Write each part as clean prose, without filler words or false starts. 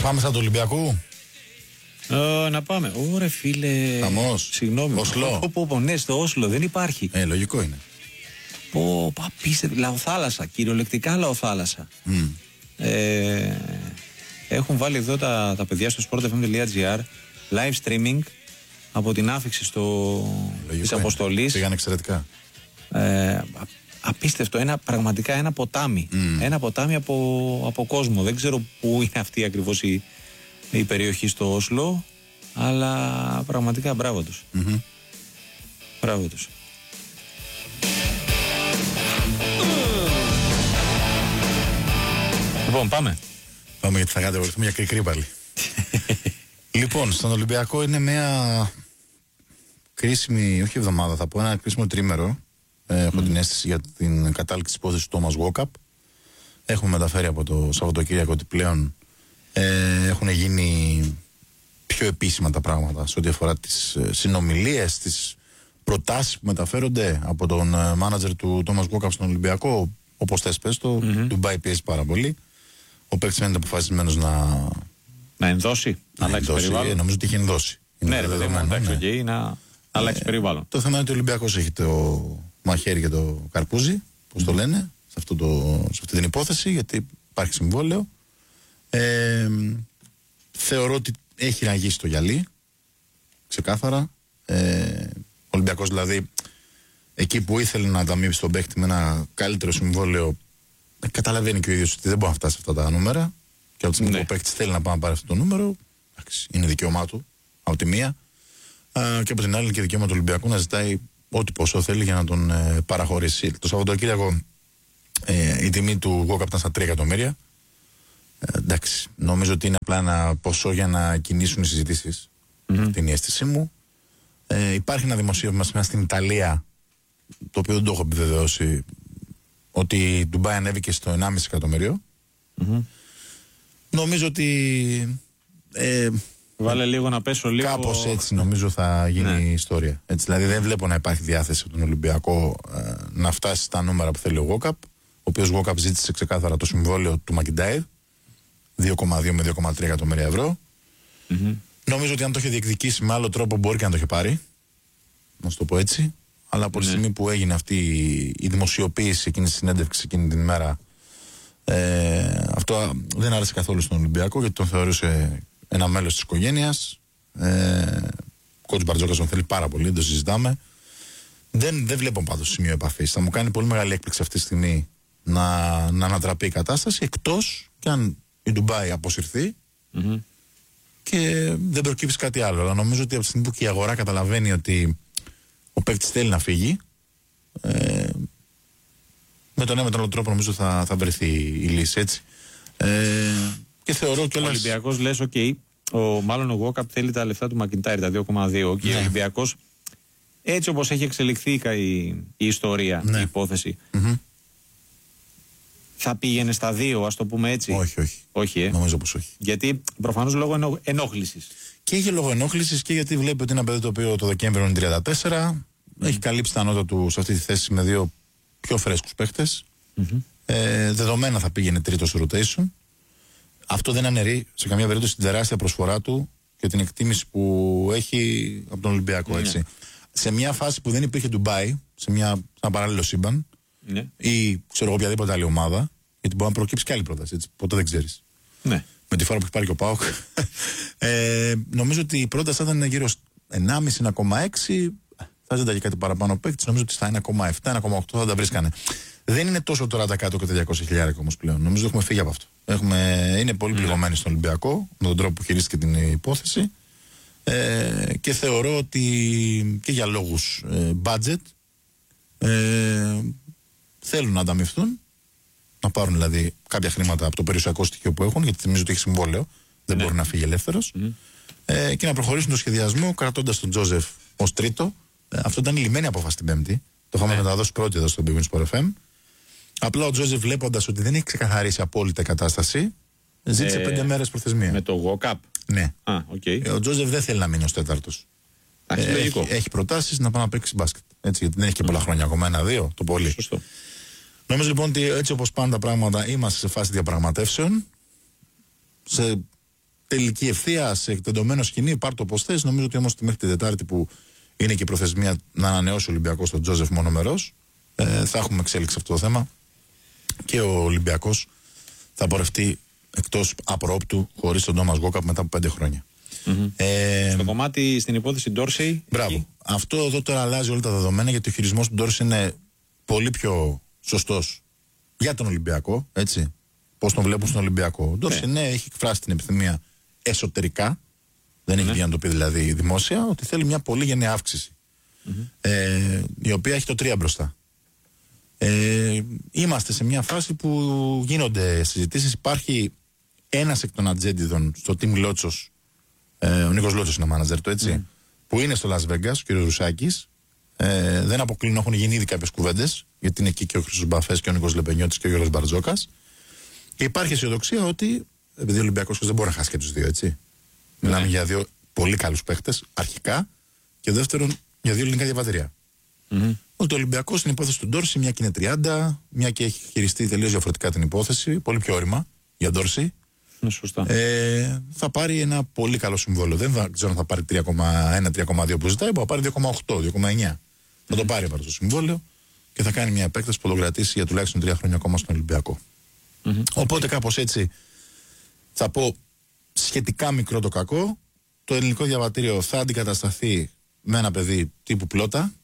Πάμε σαν του Ολυμπιακού. Να πάμε. Ωραία, φίλε. Χαμός. Συγγνώμη. Όσλο. Ναι, στο Όσλο δεν υπάρχει. Λογικό είναι. Απίστευτη. Λαοθάλασσα. Κυριολεκτικά λαοθάλασσα. Έχουν βάλει εδώ τα παιδιά στο sportfm.gr live streaming από την άφιξη της αποστολής. Πήγαν εξαιρετικά. Απίστευτο. Πραγματικά ένα ποτάμι. Ένα ποτάμι από κόσμο. Δεν ξέρω πού είναι αυτή ακριβώς η περιοχή στο Όσλο, αλλά πραγματικά μπράβο τους. Μπράβο τους. Λοιπόν, πάμε. Πάμε, γιατί θα κάνετε μια κρικρή πάλι. Λοιπόν, στον Ολυμπιακό είναι μια κρίσιμη, όχι εβδομάδα, θα πω ένα κρίσιμο τρίμερο. Έχω την αίσθηση για την κατάληξη της υπόθεσης του Τόμας Walkup. Έχουμε μεταφέρει από το Σαββατοκύριακο ότι πλέον έχουν γίνει πιο επίσημα τα πράγματα σε ό,τι αφορά τις συνομιλίες, τις προτάσεις που μεταφέρονται από τον μάνατζερ του Τόμας Walkup στον Ολυμπιακό. Όπως θες πες το, Ντουμπάι πιέζει πάρα πολύ. Ο παίκτης φαίνεται αποφασισμένος να ενδώσει, να αλλάξει περιβάλλον. Νομίζω ότι είχε ενδώσει. Ναι, ρε παιδί μου, εντάξει, να αλλάξει περιβάλλον. Το θέμα είναι ότι ο Ολυμπιακός έχει το μαχαίρι και το καρπούζι, πώς το λένε, σε αυτή την υπόθεση, γιατί υπάρχει συμβόλαιο. Θεωρώ ότι έχει ραγίσει το γυαλί, ξεκάθαρα. Ο Ολυμπιακός δηλαδή, εκεί που ήθελε να ανταμείψει τον παίκτη με ένα καλύτερο συμβόλαιο, καταλαβαίνει και ο ίδιος ότι δεν μπορεί να φτάσει σε αυτά τα νούμερα. Και από τη στιγμή που ο παίκτης θέλει να πάει να πάρει αυτό το νούμερο, είναι δικαίωμά του από τη μία. Και από την άλλη είναι και δικαίωμα του Ολυμπιακού να ζητάει ό,τι ποσό θέλει για να τον παραχωρήσει. Το Σαββατοκύριακο η τιμή του Walkup ήταν στα 3 εκατομμύρια. Εντάξει, νομίζω ότι είναι απλά ένα ποσό για να κινήσουν οι συζητήσεις. Αυτή είναι η αίσθησή μου. Υπάρχει ένα δημοσίευμα στην Ιταλία, το οποίο δεν το έχω επιβεβαιώσει, ότι η Ντουμπάι ανέβηκε στο 1,5 εκατομμύριο. Νομίζω ότι βάλε λίγο να πέσω λίγο. Κάπως έτσι νομίζω θα γίνει η ιστορία. Έτσι, δηλαδή δεν βλέπω να υπάρχει διάθεση από τον Ολυμπιακό να φτάσει στα νούμερα που θέλει ο Walkup, ο οποίος Walkup ζήτησε ξεκάθαρα το συμβόλαιο του Μακιντάιρ, 2,2 με 2,3 εκατομμύρια ευρώ. Νομίζω ότι αν το είχε διεκδικήσει με άλλο τρόπο μπορεί και να το είχε πάρει, να σου το πω έτσι. Αλλά από τη στιγμή που έγινε αυτή η δημοσιοποίηση εκείνη τη συνέντευξη εκείνη την ημέρα, αυτό δεν άρεσε καθόλου στον Ολυμπιακό, γιατί τον θεωρούσε ένα μέλος της οικογένειας. Κότς Μπαρτζόκας τον θέλει πάρα πολύ, δεν το συζητάμε. Δεν βλέπω πάντως σημείο επαφής. Θα μου κάνει πολύ μεγάλη έκπληξη αυτή τη στιγμή να ανατραπεί η κατάσταση, εκτός και αν η Ντουμπάι αποσυρθεί και δεν προκύψει κάτι άλλο. Αλλά νομίζω ότι από τη στιγμή που και η αγορά καταλαβαίνει ότι ο παίκτης θέλει να φύγει, με τον ένα με τον άλλο τρόπο νομίζω θα βρεθεί η λύση, έτσι. Και θεωρώ κιόλας... Ο Ολυμπιακός λες, μάλλον ο Walkup θέλει τα λεφτά του Μακιντάιρ, τα 2,2. Και ο Ολυμπιακός, έτσι όπως έχει εξελιχθεί η ιστορία, η υπόθεση, θα πήγαινε στα 2, ας το πούμε έτσι. Όχι. Νομίζω πως όχι. Γιατί προφανώς λόγω ενόχλησης. Και είχε λόγω ενόχλησης και γιατί βλέπει ότι είναι ένα παιδί το οποίο το Δεκέμβριο είναι 34, έχει καλύψει τα νότα του σε αυτή τη θέση με 2 πιο φρέσκους παίχτες. Δεδομένα θα πήγαινε τρίτο στο rotation. Αυτό δεν αναιρεί σε καμία περίπτωση την τεράστια προσφορά του και την εκτίμηση που έχει από τον Ολυμπιακό. Έτσι. Σε μια φάση που δεν υπήρχε Ντουμπάι, σε ένα παράλληλο σύμπαν, ή ξέρω εγώ οποιαδήποτε άλλη ομάδα, γιατί μπορεί να προκύψει και άλλη πρόταση. Έτσι, ποτέ δεν ξέρεις. Με τη φορά που έχει πάρει και ο ΠΑΟΚ. Νομίζω ότι η πρόταση θα ήταν γύρω 1,5-1,6. Θα ζητάει κάτι παραπάνω παίκτης. Νομίζω ότι στα 1,7-1,8 θα τα βρίσκανε. Δεν είναι τόσο τώρα τα 100 και τα 200.000 όμως πλέον. Νομίζω έχουμε φύγει από αυτό. Είναι πολύ πληγωμένοι στον Ολυμπιακό με τον τρόπο που χειρίστηκε την υπόθεση. Και θεωρώ ότι και για λόγους budget θέλουν να ανταμυφθούν, να πάρουν δηλαδή κάποια χρήματα από το περιουσιακό στοιχείο που έχουν, γιατί θυμίζω ότι έχει συμβόλαιο, δεν μπορεί να φύγει ελεύθερος, και να προχωρήσουν το σχεδιασμό κρατώντας τον Τζόζεφ ως τρίτο. Αυτό ήταν η λυμμένη απόφαση την Πέμπτη. Το είχαμε μεταδώσει πρώτη εδώ στο Big Win Sport FM. Απλά ο Τζόζεφ, βλέποντας ότι δεν έχει ξεκαθαρίσει απόλυτα η κατάσταση, ζήτησε 5 μέρες προθεσμία. Με το Walkup. Ναι. Ο Τζόζεφ δεν θέλει να μείνει ως τέταρτος. Έχει προτάσεις να πάει να παίξει μπάσκετ. Έτσι, γιατί δεν έχει και πολλά χρόνια ακόμα, 1-2 το πολύ. Σωστό. Νομίζω λοιπόν ότι έτσι όπως πάνε τα πράγματα, είμαστε σε φάση διαπραγματεύσεων. Σε τελική ευθεία, σε εκτεντωμένο σκηνή, πάρ' το πώς θες. Νομίζω ότι όμως μέχρι τη Τετάρτη που είναι και η προθεσμία να ανανεώσει ο Ολυμπιακός τον Τζόζεφ μονομερός, θα έχουμε εξέλιξη αυτό το θέμα και ο Ολυμπιακός θα πορευτεί εκτός απροόπτου χωρίς τον Τόμας Γκόκαπ μετά από 5 χρόνια. Στο κομμάτι, στην υπόθεση Ντόρσεϊ. Μπράβο. Αυτό εδώ τώρα αλλάζει όλα τα δεδομένα, γιατί ο χειρισμός του Ντόρσεϊ είναι πολύ πιο σωστός για τον Ολυμπιακό, έτσι. Πώς τον βλέπουν στον Ολυμπιακό. Ο Ντόρσεϊ έχει εκφράσει την επιθυμία εσωτερικά, δεν έχει βγει να το πει δηλαδή δημόσια, ότι θέλει μια πολύ γενναία αύξηση. Η οποία έχει το 3 μπροστά. Είμαστε σε μια φάση που γίνονται συζητήσεις. Υπάρχει ένας εκ των ατζέντιδων στο team Λότσος, ο Νίκος Λότσος είναι ο μάνατζερ του, έτσι, που είναι στο Las Vegas, ο κ. Ρουσάκης. Δεν αποκλίνω, έχουν γίνει ήδη κάποιες κουβέντες, γιατί είναι εκεί και ο Χρήστος Μπαφές και ο Νίκος Λεπενιώτης και ο Γιώργος Μπαρτζόκας. Και υπάρχει αισιοδοξία ότι, επειδή ο Ολυμπιακός δεν μπορεί να χάσει και τους δύο, έτσι. Μιλάμε για δύο πολύ καλούς παίχτες, αρχικά, και δεύτερον για δύο ελληνικά διαβατήρια. Ότι ο Ολυμπιακός στην υπόθεση του Ντόρση, μια και είναι 30, μια και έχει χειριστεί τελείως διαφορετικά την υπόθεση, πολύ πιο όρημα για Ντόρση. Σωστά. Θα πάρει ένα πολύ καλό συμβόλαιο. Δεν ξέρω αν θα πάρει 3,1-3,2 που ζητάει, θα πάρει 2,8-2,9. Θα το πάρει το συμβόλαιο και θα κάνει μια επέκταση που θα το κρατήσει για τουλάχιστον 3 χρόνια ακόμα στον Ολυμπιακό. Οπότε κάπως έτσι θα πω, σχετικά μικρό το κακό. Το ελληνικό διαβατήριο θα αντικατασταθεί με ένα παιδί τύπου Πλότα.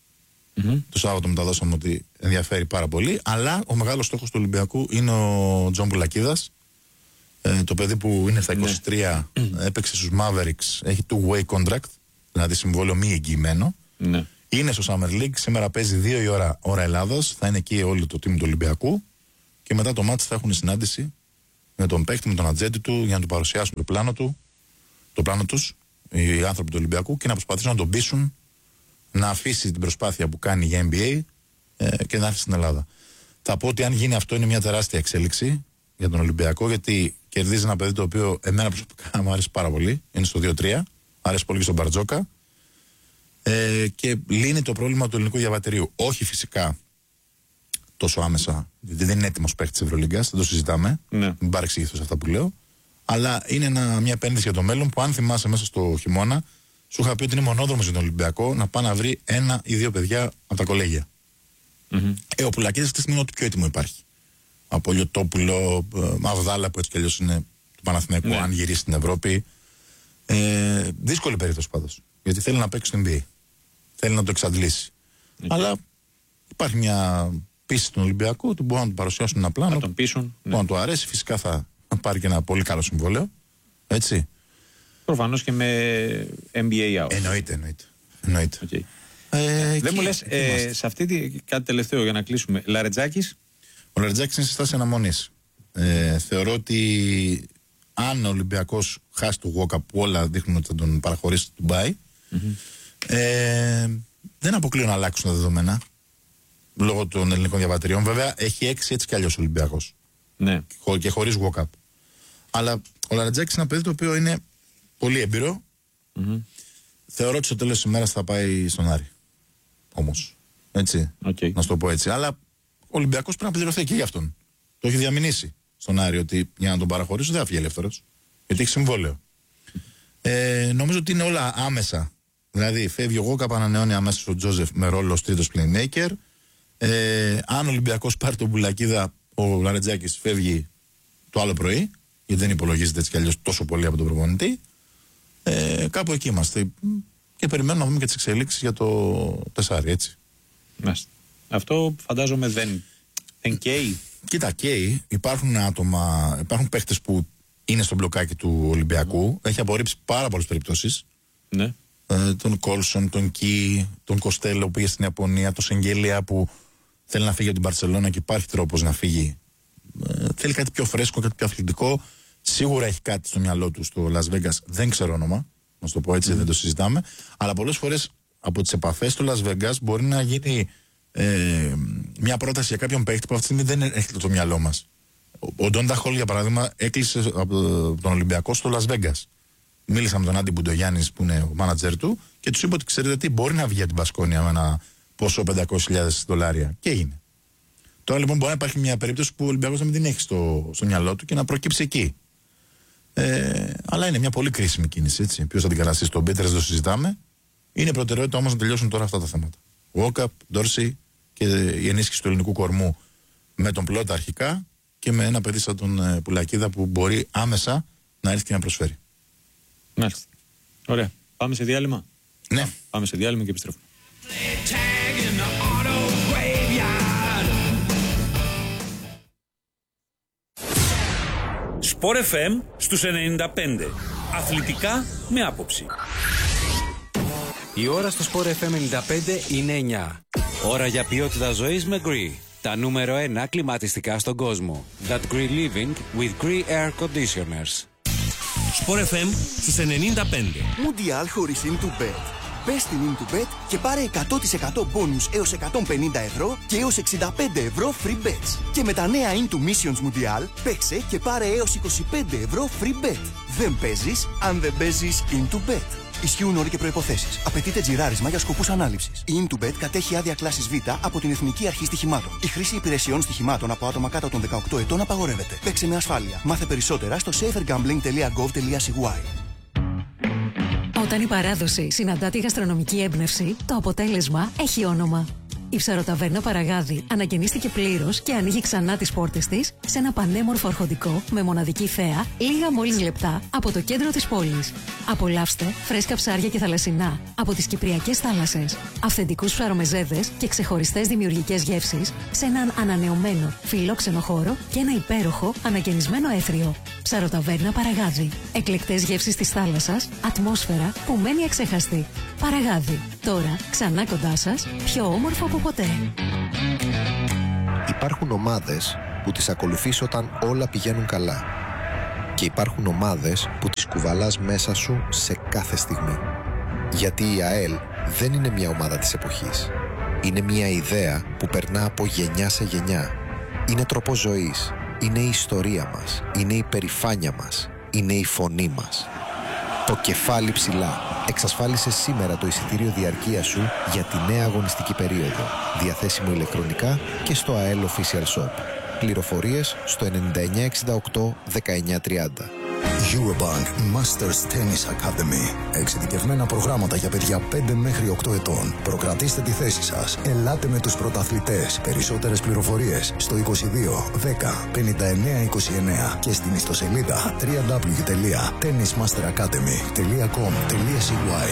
Το Σάββατο μεταδώσαμε ότι ενδιαφέρει πάρα πολύ. Αλλά ο μεγάλος στόχος του Ολυμπιακού είναι ο Τζον Πουλακίδας. Το παιδί που είναι στα 23, έπαιξε στους Mavericks, έχει two-way contract, δηλαδή συμβόλαιο μη εγγυημένο. Είναι στο Summer League, σήμερα παίζει 2 η ώρα Ελλάδος, θα είναι εκεί όλο το team του Ολυμπιακού και μετά το μάτς θα έχουν συνάντηση με τον παίκτη, με τον ατζέντη του, για να του παρουσιάσουν το πλάνο τους, οι άνθρωποι του Ολυμπιακού, και να προσπαθήσουν να τον πείσουν να αφήσει την προσπάθεια που κάνει για NBA και να έρθει στην Ελλάδα. Θα πω ότι αν γίνει αυτό είναι μια τεράστια εξέλιξη για τον Ολυμπιακό, γιατί κερδίζει ένα παιδί το οποίο εμένα προσωπικά μου αρέσει πάρα πολύ. Είναι στο 2-3, αρέσει πολύ και στον Μπαρτζόκα. Και λύνει το πρόβλημα του ελληνικού διαβατηρίου. Όχι φυσικά τόσο άμεσα, γιατί δεν είναι έτοιμος παίκτης της Ευρωλίγκας, δεν το συζητάμε. Μην παρεξηγηθώ σε αυτά που λέω. Αλλά είναι μια επένδυση για το μέλλον που, αν θυμάσαι, μέσα στο χειμώνα σου είχα πει ότι είναι μονόδρομος για τον Ολυμπιακό να πάει να βρει 1 ή 2 παιδιά από τα κολέγια. Ο Πουλακίδης αυτή τη στιγμή είναι ό,τι πιο έτοιμο υπάρχει. Από Λιωτόπουλο, Αβδάλα που έτσι κι αλλιώς είναι του Παναθηναϊκού, αν γυρίσει στην Ευρώπη. Δύσκολη περίπτωση πάντως. Γιατί θέλει να παίξει στην NBA. Θέλει να το εξαντλήσει. Αλλά υπάρχει μια πίστη στον Ολυμπιακό ότι μπορούν να του παρουσιάσουν ένα πλάνο. Να τον πείσουν. Που αν του αρέσει, φυσικά θα πάρει και ένα πολύ καλό συμβόλαιο. Έτσι. Προφανώς και με NBA out. Εννοείται. Okay. Δεν μου λες, σε αυτή κάτι τελευταίο για να κλείσουμε. Λαρετζάκης. Ο Λαρετζάκης είναι σε στάση αναμονής. Θεωρώ ότι αν ο Ολυμπιακός χάσει το Walkup, που όλα δείχνουν ότι θα τον παραχωρήσει στο Ντουμπάι, δεν αποκλείω να αλλάξουν τα δεδομένα λόγω των ελληνικών διαβατηριών. Βέβαια έχει 6 έτσι κι αλλιώς ο Ολυμπιακός. Ναι. Και χωρίς Walkup. Αλλά ο Λαρετζάκης είναι ένα παιδί το οποίο είναι πολύ έμπειρο. Θεωρώ ότι στο τέλος της ημέρας θα πάει στον Άρη. Όμως. Έτσι. Να σου το πω έτσι. Αλλά ο Ολυμπιακός πρέπει να πληρωθεί και για αυτόν. Το έχει διαμηνήσει στον Άρη ότι για να τον παραχωρήσω δεν θα φύγει ελεύθερος. Γιατί έχει συμβόλαιο. Νομίζω ότι είναι όλα άμεσα. Δηλαδή φεύγει ο Γόκαπ, ανανεώνει αμέσως ο Τζόζεφ με ρόλο ως τρίτος playmaker. Αν ο Ολυμπιακός πάρει τον Πουλακίδα, ο Λαρετζάκης φεύγει το άλλο πρωί, γιατί δεν υπολογίζεται έτσι κι αλλιώς τόσο πολύ από τον προπονητή. Κάπου εκεί είμαστε. Και περιμένουμε να δούμε και τις εξελίξεις για το τεσάρι, έτσι. Αυτό φαντάζομαι δεν καίει. Κοίτα, καίει. Υπάρχουν άτομα, υπάρχουν παίχτες που είναι στο μπλοκάκι του Ολυμπιακού. Έχει απορρίψει πάρα πολλές περιπτώσεις. Ναι. Τον Κόλσον, τον Κι, τον Κοστέλο που πήγε στην Ιαπωνία, τον Σεγγέλια που θέλει να φύγει από την Μπαρσελόνα και υπάρχει τρόπος να φύγει. Θέλει κάτι πιο φρέσκο, κάτι πιο αθλητικό. Σίγουρα έχει κάτι στο μυαλό του στο Las Vegas. Δεν ξέρω όνομα, να σου το πω έτσι, δεν το συζητάμε. Αλλά πολλές φορές από τις επαφές στο Las Vegas μπορεί να γίνει μια πρόταση για κάποιον παίκτη που αυτή τη στιγμή δεν έρχεται το μυαλό μας. Ο Ντόντα Χολ, για παράδειγμα, έκλεισε από τον Ολυμπιακό στο Las Vegas. Μίλησα με τον Άντι Μπουντογιάννης που είναι ο μάνατζερ του και τους είπε ότι ξέρετε τι, μπορεί να βγει από την Μπασκόνια με ένα ποσό $500,000. Και έγινε. Τώρα λοιπόν μπορεί να υπάρχει μια περίπτωση που ο Ολυμπιακός να μην την έχει στο μυαλό του και να προκύψει εκεί. Αλλά είναι μια πολύ κρίσιμη κίνηση. Ποιος θα την καταστήσει, τον Πίτερς, δεν το συζητάμε. Είναι προτεραιότητα όμως να τελειώσουν τώρα αυτά τα θέματα. Walkup, Ντόρσι και η ενίσχυση του ελληνικού κορμού με τον Πλότα αρχικά και με ένα παιδί σαν τον Πουλακίδα που μπορεί άμεσα να έρθει και να προσφέρει. Μάλιστα. Ωραία. Πάμε σε διάλειμμα. Ναι. Πάμε σε διάλειμμα και επιστρέφουμε. Sport FM στους 95. Αθλητικά με άποψη. Η ώρα στο Sport FM 95 είναι 9. Ώρα για ποιότητα ζωής με Gree. Τα νούμερο 1 κλιματιστικά στον κόσμο. That Gree Living with Gree Air Conditioners. Sport FM στους 95. Mundial χωρίς Into-Bet. Μπες στην Into-Bet και πάρε 100% bonus έως 150 ευρώ και έως 65 ευρώ free bets. Και με τα νέα Into Missions Mundial παίξε και πάρε έως 25 ευρώ free bet. Δεν παίζεις αν δεν παίζεις Into-Bet. Ισχύουν όροι και προϋποθέσεις. Απαιτείται τζιράρισμα για σκοπούς ανάληψης. Η Into-Bet κατέχει άδεια κλάσης Β από την Εθνική Αρχή Στοιχημάτων. Η χρήση υπηρεσιών στοιχημάτων από άτομα κάτω των 18 ετών απαγορεύεται. Παίξε με ασφάλεια. Μάθε περισσότερα στο safergambling.gov.cy. Όταν η παράδοση συναντά τη γαστρονομική έμπνευση, το αποτέλεσμα έχει όνομα. Η Ψαροταβέρνα Παραγάδι ανακαινίστηκε πλήρως και ανοίγει ξανά τις πόρτες της σε ένα πανέμορφο αρχοντικό με μοναδική θέα, λίγα μόλις λεπτά από το κέντρο της πόλης. Απολαύστε φρέσκα ψάρια και θαλασσινά από τις κυπριακές θάλασσες, αυθεντικούς ψαρομεζέδες και ξεχωριστές δημιουργικές γεύσεις σε έναν ανανεωμένο φιλόξενο χώρο και ένα υπέροχο ανακαινισμένο έθριο. Ψαροταβέρνα Παραγάδι. Εκλεκτές γεύσεις της θάλασσας, ατμόσφαιρα που μένει αξέχαστη. Παραγάδι. Τώρα ξανά κοντά σας, πιο όμορφο από ποτέ. Υπάρχουν ομάδες που τις ακολουθείς όταν όλα πηγαίνουν καλά. Και υπάρχουν ομάδες που τις κουβαλάς μέσα σου σε κάθε στιγμή. Γιατί η ΑΕΛ δεν είναι μια ομάδα της εποχής. Είναι μια ιδέα που περνά από γενιά σε γενιά. Είναι τρόπος ζωής. Είναι η ιστορία μας. Είναι η περηφάνεια μας. Είναι η φωνή μας. Το κεφάλι ψηλά. Εξασφάλισε σήμερα το εισιτήριο διαρκείας σου για τη νέα αγωνιστική περίοδο. Διαθέσιμο ηλεκτρονικά και στο AEL Official Shop. Πληροφορίες στο 9968 1930. Eurobank Masters Tennis Academy. Εξειδικευμένα προγράμματα για παιδιά 5 μέχρι 8 ετών. Προκρατήστε τη θέση σας. Ελάτε με τους πρωταθλητές. Περισσότερες πληροφορίες στο 22 10 59 29 και στην ιστοσελίδα www.tennismasteracademy.com.cy.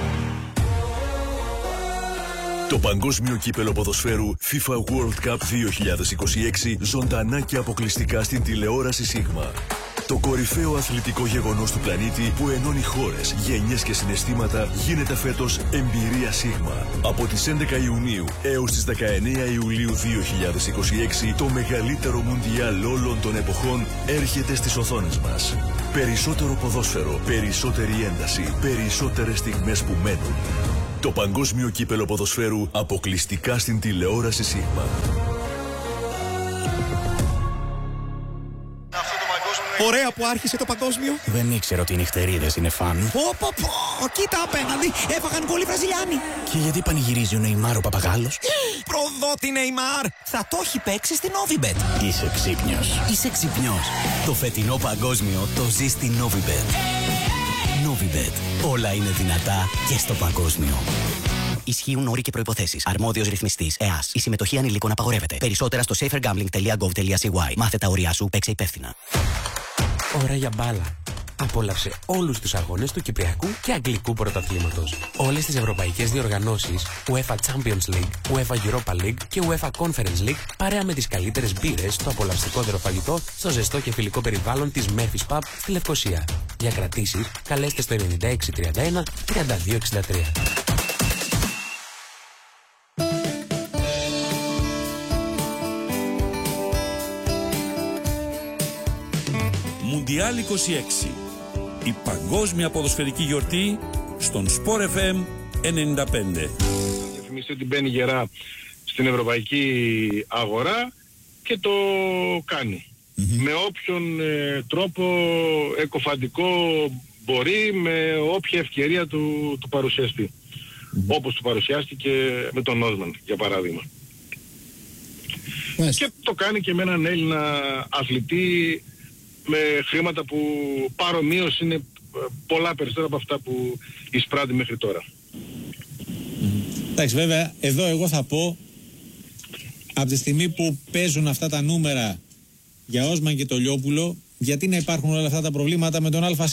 Το Παγκόσμιο Κύπελλο Ποδοσφαίρου FIFA World Cup 2026 ζωντανά και αποκλειστικά στην τηλεόραση Σίγμα. Το κορυφαίο αθλητικό γεγονός του πλανήτη που ενώνει χώρες, γενιές και συναισθήματα γίνεται φέτος εμπειρία Σίγμα. Από τις 11 Ιουνίου έως τις 19 Ιουλίου 2026 το μεγαλύτερο μουντιάλ όλων των εποχών έρχεται στις οθόνες μας. Περισσότερο ποδόσφαιρο, περισσότερη ένταση, περισσότερες στιγμές που μένουν. Το Παγκόσμιο Κύπελλο Ποδοσφαίρου αποκλειστικά στην τηλεόραση Σίγμα. Ωραία που άρχισε το παγκόσμιο. Δεν ήξερα ότι οι νυχτερίδες είναι φαν. Πω, κοίτα απέναντι, έφαγαν γκολ οι Βραζιλιάνοι. Και γιατί πανηγυρίζει ο Νεϊμάρ ο Παπαγάλος? Προδότη Νεϊμάρ, θα το έχει παίξει στην Novibet. Είσαι ξύπνιος. Είσαι ξύπνιος. Το φετινό παγκόσμιο το ζει στην Novibet. Novibet. Όλα είναι δυνατά και στο παγκόσμιο. Ισχύουν όροι και προϋποθέσεις. Αρμόδιος ρυθμιστής ΕΑΣ. Η συμμετοχή ανηλίκων απαγορεύεται. Περισσότερα στο safergambling.gov.cy. Μάθε τα όρια σου, παίξε υπεύθυνα. Ώρα για μπάλα. Απόλαυσε όλους τους αγώνες του Κυπριακού και Αγγλικού Πρωταθλήματος. Όλες τις ευρωπαϊκές διοργανώσεις UEFA Champions League, UEFA Europa League και UEFA Conference League παρέα με τις καλύτερες μπύρες στο απολαυστικότερο φαγητό στο ζεστό και φιλικό περιβάλλον της Memphis Pub στη Λευκοσία. Για κρατήσεις καλέστε στο 9631 3263. Μουντιάλ 26. Η παγκόσμια ποδοσφαιρική γιορτή στον Sport FM 95. Διαφημιστεί ότι μπαίνει γερά στην ευρωπαϊκή αγορά και το κάνει. Με όποιον τρόπο εκοφαντικό μπορεί, με όποια ευκαιρία του παρουσιαστεί. Όπως του παρουσιάστηκε με τον Όσμαν, για παράδειγμα. Και το κάνει και με έναν Έλληνα αθλητή με χρήματα που παρομοίως είναι πολλά περισσότερα από αυτά που εισπράττει μέχρι τώρα. Εντάξει, βέβαια, εδώ εγώ θα πω, από τη στιγμή που παίζουν αυτά τα νούμερα για Όσμαν και το Λιόπουλο, γιατί να υπάρχουν όλα αυτά τα προβλήματα με τον ΑΣ?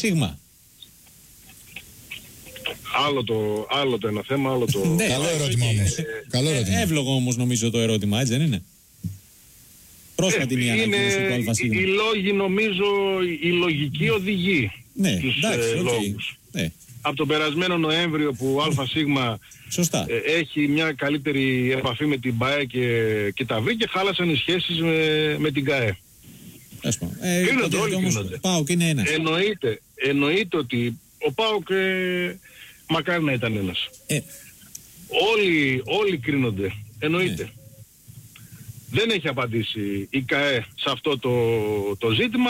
Άλλο το ένα θέμα, άλλο το... Καλό ερώτημα όμως. Εύλογο όμως νομίζω το ερώτημα, έτσι δεν είναι? Πρόσφατη μια ανακοίνωση του ΑΣ. Οι λόγοι, νομίζω, η λογική οδηγεί τους λόγους. Από τον περασμένο Νοέμβριο που ο ΑΣ έχει μια καλύτερη επαφή με την ΠΑΕ και τα βρήκε, χάλασαν οι σχέσεις με την ΚΑΕ. Κρίνονται, όλοι κρίνονται. ΠΑΟΚ είναι ένας. Εννοείται ότι ο ΠΑΟΚ μακάρι να ήταν ένας. Όλοι κρίνονται, εννοείται. Δεν έχει απαντήσει η ΚΑΕ σε αυτό το ζήτημα,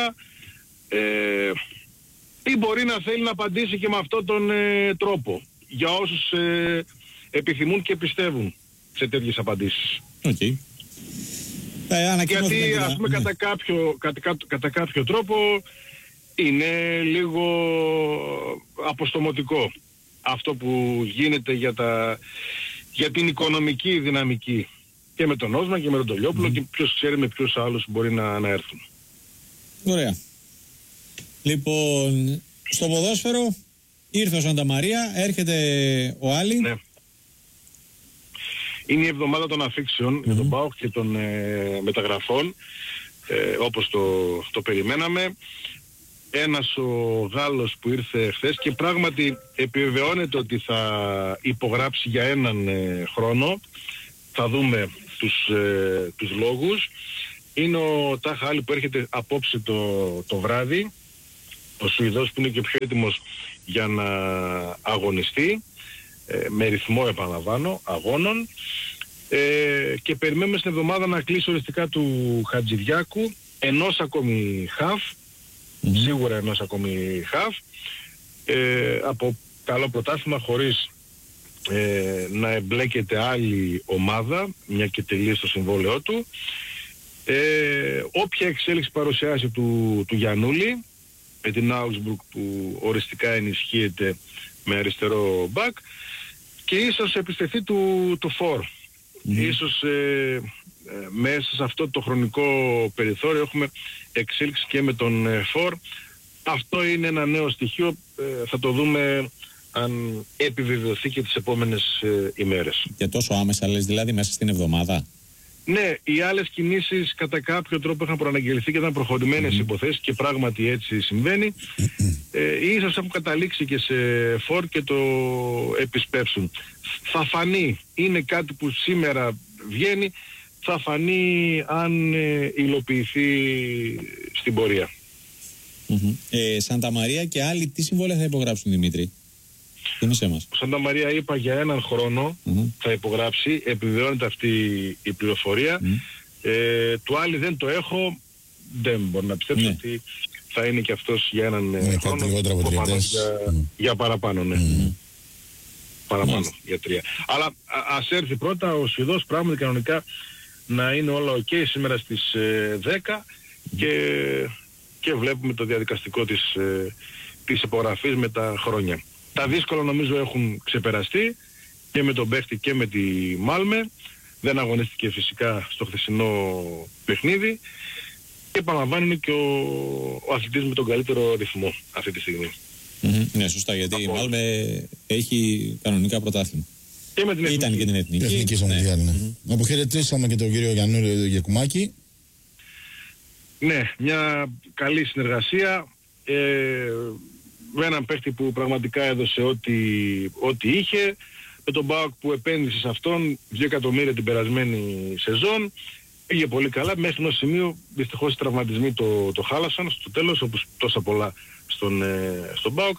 ή μπορεί να θέλει να απαντήσει και με αυτόν τον τρόπο, για όσους επιθυμούν και πιστεύουν σε απαντήσεις. Okay. Γιατί ας πούμε κατά κάποιο τρόπο είναι λίγο αποστομωτικό αυτό που γίνεται για την οικονομική δυναμική και με τον Όσμαν και με τον Λιόπουλο και ποιος ξέρει με ποιους άλλους μπορεί να έρθουν. Ωραία. Λοιπόν, στο ποδόσφαιρο ήρθε ο Σανταμαρία, έρχεται ο Άλλη. Ναι. Είναι η εβδομάδα των αφήξεων για τον ΠΑΟΚ και των μεταγραφών, όπως το περιμέναμε. Ένας ο Γάλλος που ήρθε χθες και πράγματι επιβεβαιώνεται ότι θα υπογράψει για έναν χρόνο. Θα δούμε τους λόγους. Είναι ο Τάχα Άλλη που έρχεται απόψε το βράδυ, ο Σουηδός που είναι και πιο έτοιμος για να αγωνιστεί, με ρυθμό επαναλαμβάνω αγώνων, και περιμένουμε στην εβδομάδα να κλείσει οριστικά του Χατζηδιάκου, ενός ακόμη χαφ, σίγουρα ενός ακόμη χαφ, από καλό πρωτάθλημα, χωρίς να εμπλέκεται άλλη ομάδα, μια και τελείωσε το συμβόλαιό του. Όποια εξέλιξη παρουσιάσει του Γιαννούλη με την Augsburg που οριστικά ενισχύεται με αριστερό μπακ, και ίσως επιστρεφή του Φορ. Ίσως μέσα σε αυτό το χρονικό περιθώριο έχουμε εξέλιξη και με τον Φορ. Αυτό είναι ένα νέο στοιχείο, θα το δούμε αν επιβεβαιωθεί και τις επόμενες ημέρες. Και τόσο άμεσα λες, δηλαδή μέσα στην εβδομάδα? Ναι, οι άλλες κινήσεις κατά κάποιο τρόπο είχαν προαναγγελθεί και ήταν προχωρημένες υποθέσεις και πράγματι έτσι συμβαίνει. Ίσως έχουν καταλήξει και σε Φορ και το επισπεύσουν. Θα φανεί, είναι κάτι που σήμερα βγαίνει, θα φανεί αν υλοποιηθεί στην πορεία. Σανταμαρία και άλλοι τι συμβόλαια θα υπογράψουν, Δημήτρη? Ο Σανταμαρία είπα για έναν χρόνο θα υπογράψει, επιβεβαιώνεται αυτή η πληροφορία. Του Άλλη δεν το έχω, δεν μπορώ να πιστέψω ότι θα είναι και αυτός για έναν χρόνο, για παραπάνω, παραπάνω, για 3. Αλλά ας έρθει πρώτα ο Σουηδός, πράγματι κανονικά να είναι όλα ok σήμερα στις 10 και βλέπουμε το διαδικαστικό της υπογραφής με τα χρόνια. Τα δύσκολα νομίζω έχουν ξεπεραστεί και με τον παίχτη και με τη Μάλμε. Δεν αγωνίστηκε φυσικά στο χθεσινό παιχνίδι και επαναλαμβάνει και ο αθλητής με τον καλύτερο ρυθμό αυτή τη στιγμή. Ναι, σωστά, γιατί η Μάλμε έχει κανονικά πρωτάθλημα. Και με την εθνική. Ήταν και την εθνική. Εθνική στο Μουντιάλ, ναι. Αποχαιρετήσαμε και τον κύριο Γιαννούλη Γεκουμάκη. Ναι, μια καλή συνεργασία. Με έναν παίχτη που πραγματικά έδωσε ό,τι είχε, με τον ΠΑΟΚ που επένδυσε σε αυτόν 2 εκατομμύρια την περασμένη σεζόν, πήγε πολύ καλά, μέχρι ενός σημείου δυστυχώς οι τραυματισμοί το χάλασαν στο τέλος, όπως τόσα πολλά στον ΠΑΟΚ,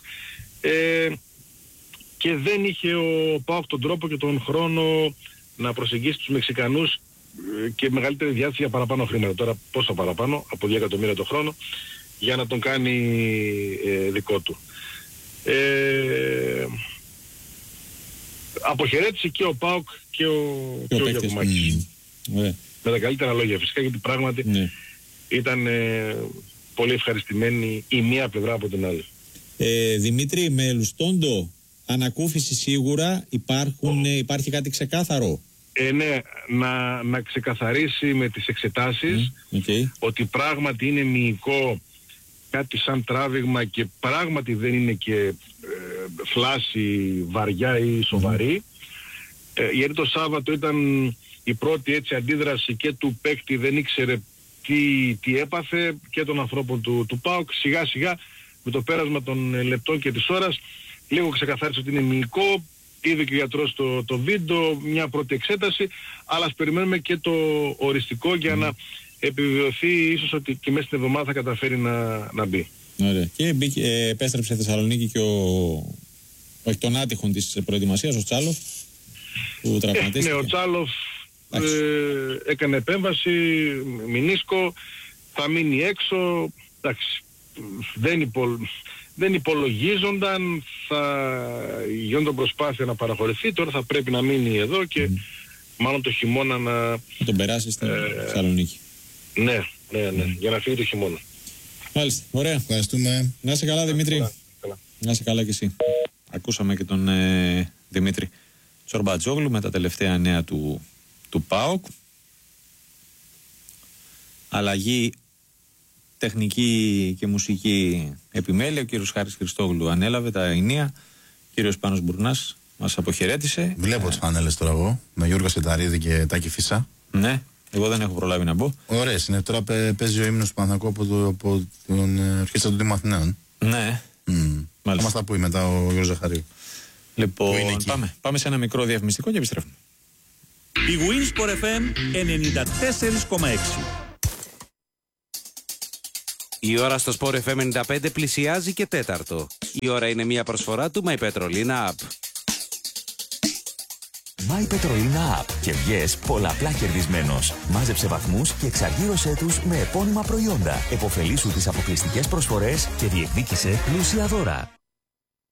και δεν είχε ο ΠΑΟΚ τον τρόπο και τον χρόνο να προσεγγίσει τους Μεξικανούς και μεγαλύτερη διάθεση για παραπάνω χρήματα. Τώρα πόσο παραπάνω, από 2 εκατομμύρια το χρόνο, για να τον κάνει δικό του. Αποχαιρέτησε και ο ΠΑΟΚ και ο Γιακουμάκης. Με τα καλύτερα λόγια φυσικά, γιατί πράγματι ήταν πολύ ευχαριστημένη η μία πλευρά από την άλλη. Δημήτρη, με Λουστόντο, ανακούφιση σίγουρα, υπάρχει κάτι ξεκάθαρο? Ναι, να ξεκαθαρίσει με τις εξετάσεις ότι πράγματι είναι μυϊκό, κάτι σαν τράβηγμα και πράγματι δεν είναι και φλάση βαριά ή σοβαρή. Γιατί το Σάββατο ήταν η πρώτη έτσι αντίδραση και του παίκτη, δεν ήξερε τι έπαθε, και των ανθρώπων του ΠΑΟΚ. Σιγά σιγά με το πέρασμα των λεπτών και της ώρας λίγο ξεκαθάρισε ότι είναι μυϊκό. Είδε και ο γιατρός το βίντεο, μια πρώτη εξέταση, αλλά ας περιμένουμε και το οριστικό για να επιβεβαιωθεί ίσως ότι και μέσα στην εβδομάδα θα καταφέρει να μπει. Ωραία. Και επέστρεψε Θεσσαλονίκη και όχι τον άτυχον της προετοιμασίας, ο Τσάλοφ, που τραυματίστηκε. Ναι, ο Τσάλοφ έκανε επέμβαση, μηνίσκο, θα μείνει έξω. Εντάξει, δεν υπολογίζονταν, θα γινόταν προσπάθεια να παραχωρηθεί, τώρα θα πρέπει να μείνει εδώ και μάλλον το χειμώνα να τον περάσει στην Θεσσαλονίκη. Ναι, για να φύγει το χειμώνα. Μάλιστα, ωραία. Ευχαριστούμε. Να είσαι καλά, Δημήτρη. Καλά. Να είσαι καλά κι εσύ. Ακούσαμε και τον Δημήτρη Τσορμπατζόγλου με τα τελευταία νέα του ΠΑΟΚ. Αλλαγή τεχνική και μουσική επιμέλεια. Ο κύριος Χάρης Χριστόγλου ανέλαβε τα ενία. Ο κύριος Πάνος Μπουρνάς μας αποχαιρέτησε. Βλέπω τις φανέλες τώρα εγώ, με Γιώργο Σεταρίδη και Τάκη Φίσα. Ναι, εγώ δεν έχω προλάβει να μπω. Ωραίες είναι. Τώρα παίζει ο ύμνος του Παναθηναϊκού από τον ορχήστρα του Δήμου Αθηναίων. Ναι. Θα μας τα πει μετά ο Γιώργος Ζαχαρίου. Λοιπόν, πάμε σε ένα μικρό διαφημιστικό και επιστρέφουμε. Η Winsport FM 94,6. Η ώρα στο Sport FM 95 πλησιάζει και τέταρτο. Η ώρα είναι μια προσφορά του My Petrolina App. My Petrolina App και βγες πολλαπλά κερδισμένος. Μάζεψε βαθμούς και εξαργύρωσέ τους με επώνυμα προϊόντα. Εποφελήσου τις αποκλειστικές προσφορές και διεκδίκησε πλούσια δώρα.